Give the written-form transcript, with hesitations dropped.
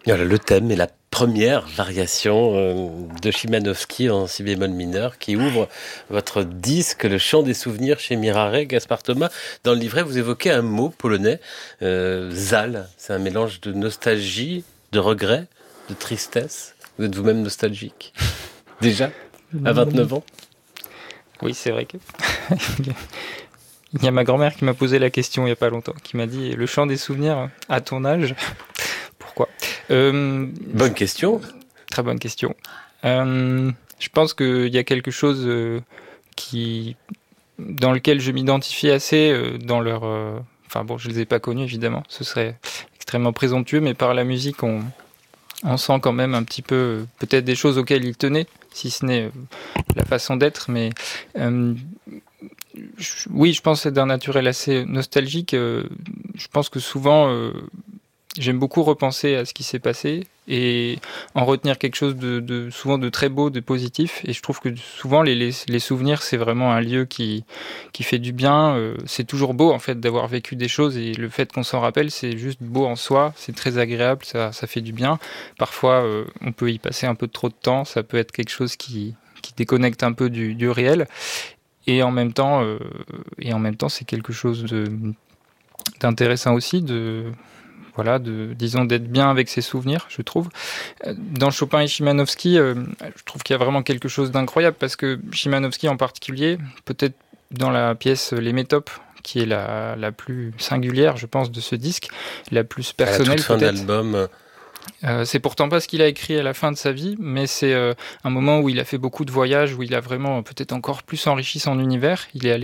Voilà, le thème est la première variation de Chimanovski en si bémol mineur qui ouvre votre disque, Le Chant des souvenirs chez Mirare. Gaspard Thomas, dans le livret, vous évoquez un mot polonais, zal. C'est un mélange de nostalgie, de regret, de tristesse. Vous êtes vous-même nostalgique. Déjà, à 29 ans? Oui, c'est vrai que... Il y a ma grand-mère qui m'a posé la question il n'y a pas longtemps, qui m'a dit « Le chant des souvenirs, à ton âge ?» Pourquoi Bonne question. Très bonne question. Je pense qu'il y a quelque chose dans lequel je m'identifie assez dans leur... Enfin bon, je ne les ai pas connus évidemment, ce serait extrêmement présomptueux, mais par la musique, on sent quand même un petit peu peut-être des choses auxquelles ils tenaient, si ce n'est la façon d'être, mais... Oui, je pense que c'est d'un naturel assez nostalgique. Je pense que souvent, j'aime beaucoup repenser à ce qui s'est passé et en retenir quelque chose souvent de très beau, de positif. Et je trouve que souvent, les souvenirs, c'est vraiment un lieu qui fait du bien. C'est toujours beau, en fait, d'avoir vécu des choses et le fait qu'on s'en rappelle, c'est juste beau en soi. C'est très agréable, ça fait du bien. Parfois, on peut y passer un peu trop de temps. Ça peut être quelque chose qui déconnecte un peu du réel. Et en même temps, c'est quelque chose d'intéressant aussi, disons, d'être bien avec ses souvenirs, je trouve. Dans Chopin et Chimanovski, je trouve qu'il y a vraiment quelque chose d'incroyable parce que Chimanovski en particulier, peut-être dans la pièce Les Métopes, qui est la plus singulière, je pense, de ce disque, la plus personnelle, à la toute fin de peut-être. l'album. C'est pourtant pas ce qu'il a écrit à la fin de sa vie, mais c'est un moment où il a fait beaucoup de voyages, où il a vraiment peut-être encore plus enrichi son univers. Il est allé